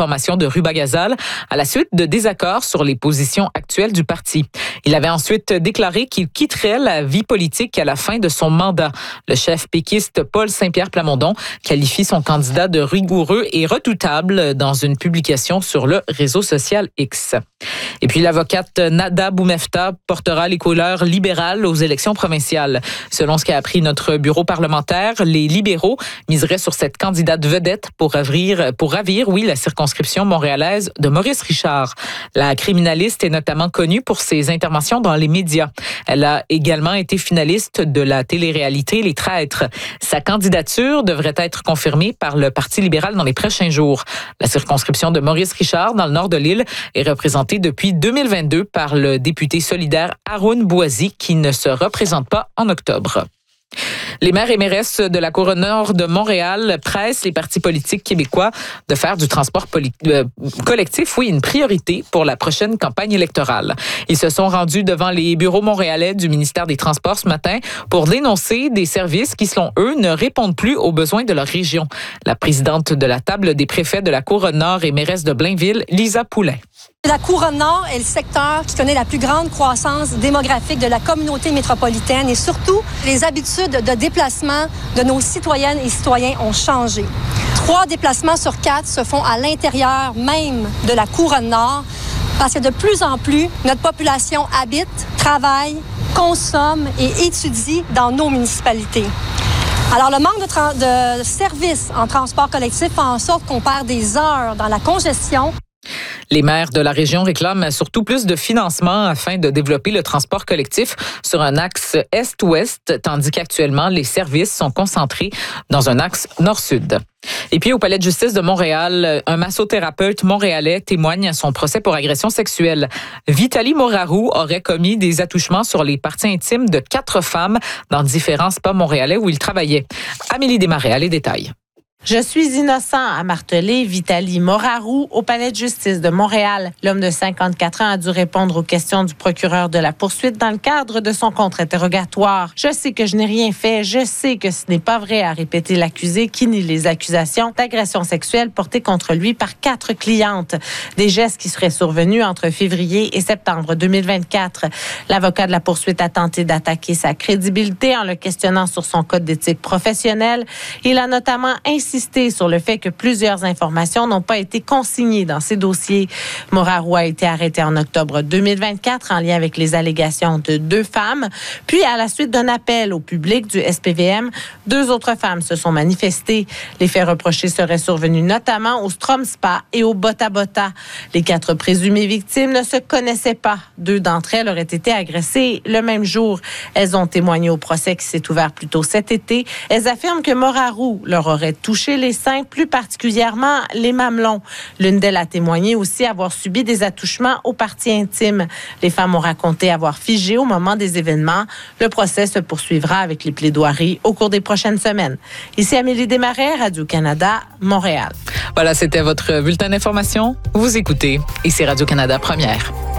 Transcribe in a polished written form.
formation de Rubagazal à la suite de désaccords sur les positions actuelles du parti. Il avait ensuite déclaré qu'il quitterait la vie politique à la fin de son mandat. Le chef péquiste Paul Saint-Pierre Plamondon qualifie son candidat de rigoureux et redoutable dans une publication sur le réseau social X. Et puis l'avocate Nada Boumefta portera les couleurs libérales aux élections provinciales. Selon ce qu'a appris notre bureau parlementaire, les libéraux miseraient sur cette candidate vedette pour ravir, la circonscription montréalaise de Maurice Richard. La criminaliste est notamment connue pour ses interventions dans les médias. Elle a également été finaliste de la télé-réalité Les Traîtres. Sa candidature devrait être confirmée par le Parti libéral dans les prochains jours. La circonscription de Maurice Richard, dans le nord de l'île, est représentée depuis 2022 par le député solidaire Haroun Bouazi, qui ne se représente pas en octobre. Les maires et mairesses de la Couronne Nord de Montréal pressent les partis politiques québécois de faire du transport collectif, une priorité pour la prochaine campagne électorale. Ils se sont rendus devant les bureaux montréalais du ministère des Transports ce matin pour dénoncer des services qui, selon eux, ne répondent plus aux besoins de leur région. La présidente de la table des préfets de la Couronne Nord et mairesse de Blainville, Lisa Poulin. La Couronne Nord est le secteur qui connaît la plus grande croissance démographique de la communauté métropolitaine et surtout, les habitudes de déplacement de nos citoyennes et citoyens ont changé. 3 déplacements sur 4 se font à l'intérieur même de la Couronne Nord parce que de plus en plus, notre population habite, travaille, consomme et étudie dans nos municipalités. Alors, le manque de services en transport collectif fait en sorte qu'on perd des heures dans la congestion. Les maires de la région réclament surtout plus de financement afin de développer le transport collectif sur un axe est-ouest, tandis qu'actuellement, les services sont concentrés dans un axe nord-sud. Et puis, au Palais de justice de Montréal, un massothérapeute montréalais témoigne à son procès pour agression sexuelle. Vitali Moraru aurait commis des attouchements sur les parties intimes de 4 femmes dans différents spas montréalais où il travaillait. Amélie Desmarais a les détails. Je suis innocent, a martelé Vitali Moraru au Palais de justice de Montréal. L'homme de 54 ans a dû répondre aux questions du procureur de la poursuite dans le cadre de son contre-interrogatoire. Je sais que je n'ai rien fait, je sais que ce n'est pas vrai, a répété l'accusé qui nie les accusations d'agression sexuelle portées contre lui par 4 clientes. Des gestes qui seraient survenus entre février et septembre 2024. L'avocat de la poursuite a tenté d'attaquer sa crédibilité en le questionnant sur son code d'éthique professionnelle. Il a notamment insisté sur le fait que plusieurs informations n'ont pas été consignées dans ces dossiers. Moraru a été arrêté en octobre 2024 en lien avec les allégations de 2 femmes. Puis, à la suite d'un appel au public du SPVM, 2 autres femmes se sont manifestées. Les faits reprochés seraient survenus notamment au Strom Spa et au Bota Bota. Les 4 présumées victimes ne se connaissaient pas. 2 d'entre elles auraient été agressées le même jour. Elles ont témoigné au procès qui s'est ouvert plus tôt cet été. Elles affirment que Moraru leur aurait touché les seins, plus particulièrement les mamelons. L'une d'elles a témoigné aussi avoir subi des attouchements aux parties intimes. Les femmes ont raconté avoir figé au moment des événements. Le procès se poursuivra avec les plaidoiries au cours des prochaines semaines. Ici Amélie Desmarais, Radio-Canada, Montréal. Voilà, c'était votre bulletin d'information. Vous écoutez, ici Radio-Canada Première.